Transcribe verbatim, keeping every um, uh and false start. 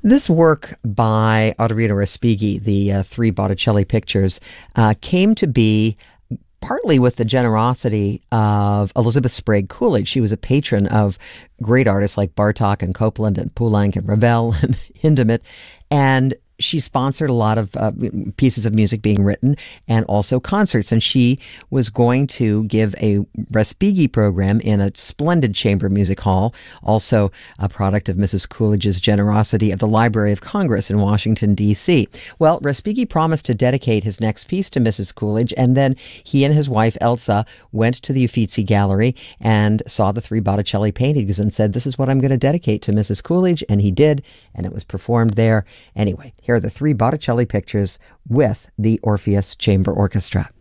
This work by Autorino Respighi, the uh, three Botticelli pictures, uh, came to be partly with the generosity of Elizabeth Sprague Coolidge. She was a patron of great artists like Bartók and Copland and Poulenc and Ravel and Hindemith, and she sponsored a lot of uh, pieces of music being written and also concerts. And she was going to give a Respighi program in a splendid chamber music hall, also a product of Missus Coolidge's generosity at the Library of Congress in Washington, D C. Well, Respighi promised to dedicate his next piece to Missus Coolidge, and then he and his wife, Elsa, went to the Uffizi Gallery and saw the three Botticelli paintings and said, "This is what I'm going to dedicate to Missus Coolidge," and he did, and it was performed there. Anyway, here are the three Botticelli pictures with the Orpheus Chamber Orchestra.